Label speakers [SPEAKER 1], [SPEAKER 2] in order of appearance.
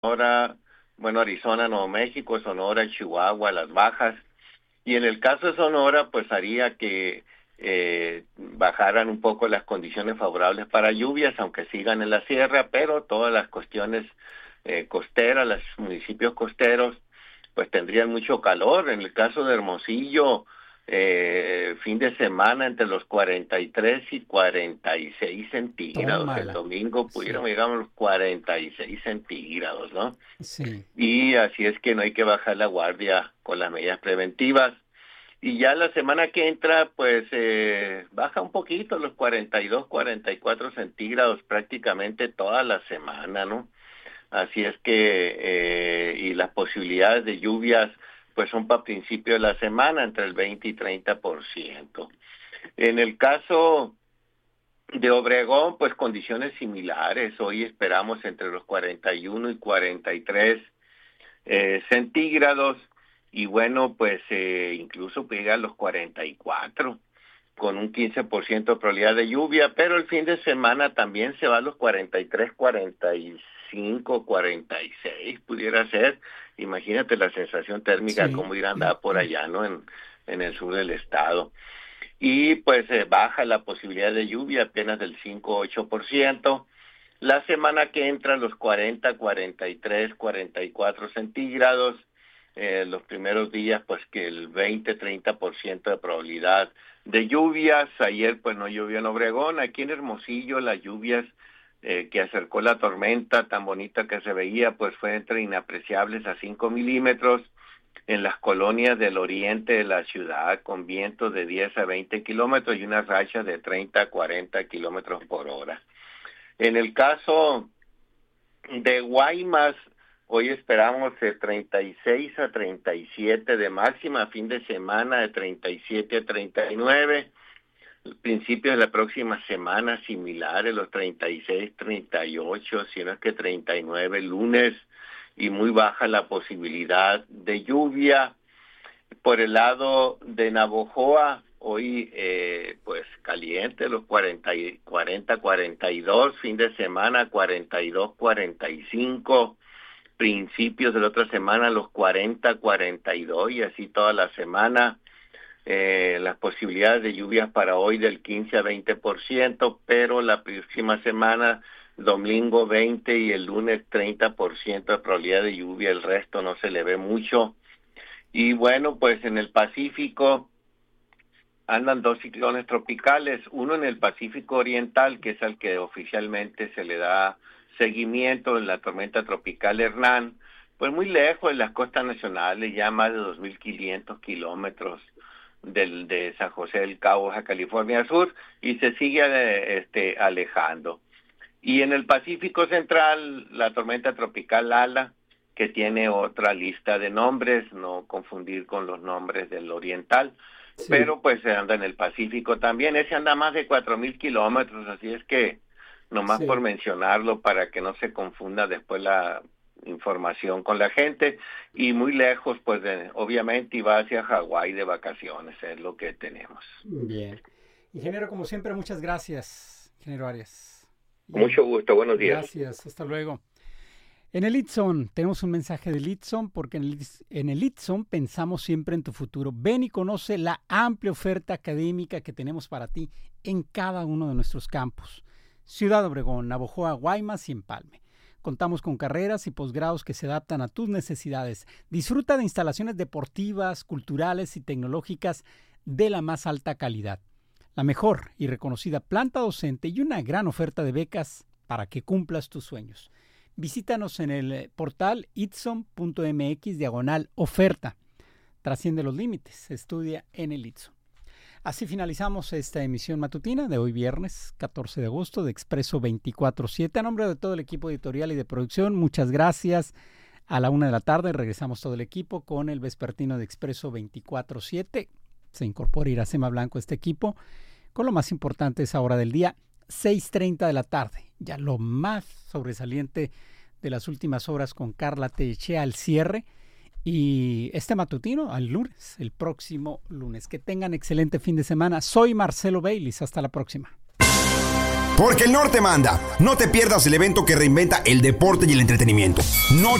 [SPEAKER 1] Sonora, bueno, Arizona, Nuevo México, Sonora, Chihuahua, las bajas. Y en el caso de Sonora, pues haría que bajaran un poco las condiciones favorables para lluvias, aunque sigan en la sierra, pero todas las cuestiones costeras, los municipios costeros, pues tendrían mucho calor. En el caso de Hermosillo, fin de semana entre los 43 y 46 centígrados. El
[SPEAKER 2] Tómala.
[SPEAKER 1] domingo
[SPEAKER 2] Sí,
[SPEAKER 1] pudiéramos llegar a los 46 centígrados, ¿no?
[SPEAKER 2] sí.
[SPEAKER 1] Y así es que no hay que bajar la guardia con las medidas preventivas. Y ya la semana que entra, pues baja un poquito, los 42, 44 centígrados prácticamente toda la semana, ¿no? Así es que, y las posibilidades de lluvias, pues son para principio de la semana, entre el 20 y 30%. En el caso de Obregón, pues condiciones similares. Hoy esperamos entre los 41 y 43 centígrados, y bueno, pues incluso llega a los 44 con un 15% de probabilidad de lluvia, pero el fin de semana también se va a los 43, 45, 46, pudiera ser. Imagínate la sensación térmica,
[SPEAKER 2] Sí.
[SPEAKER 1] cómo irá a andar por allá, ¿no? En el sur del estado. Y pues baja la posibilidad de lluvia apenas del 5-8%. La semana que entra los 40, 43, 44 centígrados. Los primeros días pues que el 20-30% de probabilidad de lluvias. Ayer pues no llovió en Obregón. Aquí en Hermosillo las lluvias que acercó la tormenta tan bonita que se veía pues fue entre inapreciables a 5 milímetros en las colonias del oriente de la ciudad, con vientos de 10 a 20 kilómetros y unas rachas de 30 a 40 kilómetros por hora. En el caso de Guaymas, hoy esperamos de 36 a 37 de máxima, fin de semana de 37 a 39, principios de la próxima semana similares, los 36, 38, si no es que 39 lunes, y muy baja la posibilidad de lluvia. Por el lado de Navojoa, hoy pues caliente, los 40, 42, fin de semana 42, 45, principios de la otra semana los 40, 42 y así toda la semana. Las posibilidades de lluvias para hoy del 15 a 20%, pero la próxima semana, domingo 20 y el lunes 30% de probabilidad de lluvia, el resto no se le ve mucho. Y bueno, pues en el Pacífico andan dos ciclones tropicales, uno en el Pacífico Oriental, que es al que oficialmente se le da seguimiento, en la tormenta tropical Hernán, pues muy lejos de las costas nacionales, ya más de 2.500 kilómetros de San José del Cabo, Baja California Sur, y se sigue alejando. Y en el Pacífico Central, la tormenta tropical Ala, que tiene otra lista de nombres, no confundir con los nombres del oriental,
[SPEAKER 2] Sí.
[SPEAKER 1] pero pues se anda en el Pacífico también. Ese anda más de 4.000 kilómetros, así es que nomás por
[SPEAKER 2] Sí.
[SPEAKER 1] mencionarlo para que no se confunda después la información con la gente, y muy lejos pues obviamente, y va hacia Hawái de vacaciones, es lo que tenemos.
[SPEAKER 2] Bien. Ingeniero, como siempre, muchas gracias, ingeniero Arias.
[SPEAKER 1] Con
[SPEAKER 2] Y
[SPEAKER 1] mucho gusto, buenos días.
[SPEAKER 2] gracias, hasta luego. En el Itson tenemos un mensaje del Itson porque en el Itson pensamos siempre en tu futuro. Ven y conoce la amplia oferta académica que tenemos para ti en cada uno de nuestros campus. Ciudad Obregón, Navojoa, Guaymas y Empalme. Contamos con carreras y posgrados que se adaptan a tus necesidades. Disfruta de instalaciones deportivas, culturales y tecnológicas de la más alta calidad. La mejor y reconocida planta docente y una gran oferta de becas para que cumplas tus sueños. Visítanos en el portal itson.mx/oferta. Trasciende los límites. Estudia en el Itson. Así finalizamos esta emisión matutina de hoy viernes 14 de agosto de Expreso 24/7. A nombre de todo el equipo editorial y de producción, muchas gracias. A la 1 de la tarde regresamos todo el equipo con el vespertino de Expreso 24/7. Se incorpora Iracema Blanco a este equipo con lo más importante esa hora del día, 6:30 de la tarde. Ya lo más sobresaliente de las últimas horas con Carla Techea al cierre. Y este matutino al lunes, el próximo lunes. Que tengan excelente fin de semana. Soy Marcelo Baylis. Hasta la próxima.
[SPEAKER 3] Porque el norte manda. No te pierdas el evento que reinventa el deporte y el entretenimiento.